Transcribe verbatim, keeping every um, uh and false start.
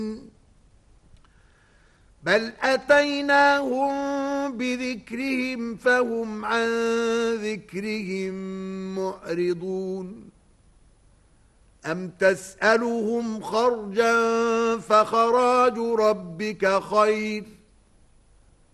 بل أتيناهم بذكرهم فهم عن ذكرهم معرضون أم تسألهم خرجا فخراج ربك خير